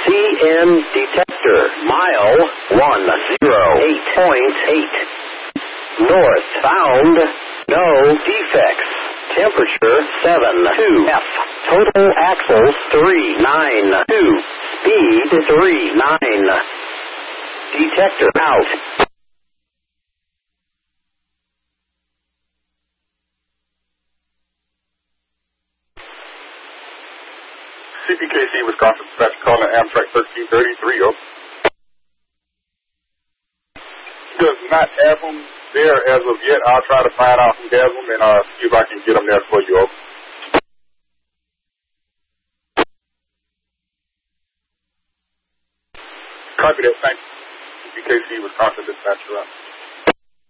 CN detector, mile 108.8. North, found no defects. Temperature 72 F. Total axles 392. Speed 39. Detector out. CPKC, Wisconsin dispatch calling Amtrak 1333. Over. Does not have them there as of yet. I'll try to find out who has them and see if I can get them there for you. Over. Copy that. Thanks. CPKC, Wisconsin dispatch.